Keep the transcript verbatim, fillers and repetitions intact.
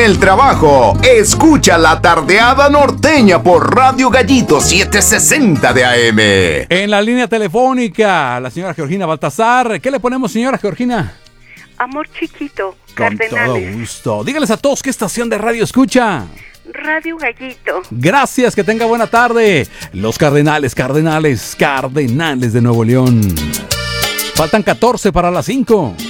el trabajo. Escucha La Tardeada Norteña por Radio Gallito setecientos sesenta de A M. En la línea telefónica, la señora Georgina Baltasar. ¿Qué le ponemos, señora Georgina? Amor chiquito, Con Cardenales. todo gusto. Dígales a todos qué estación de radio escucha. Radio Gallito. Gracias, que tenga buena tarde. Los Cardenales, Cardenales, Cardenales de Nuevo León. Faltan catorce para las cinco.